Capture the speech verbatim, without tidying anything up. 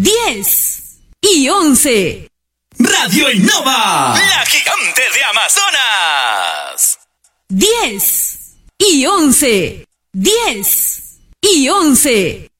diez y once. Radio Innova, la gigante de Amazonas. diez y once. diez y once.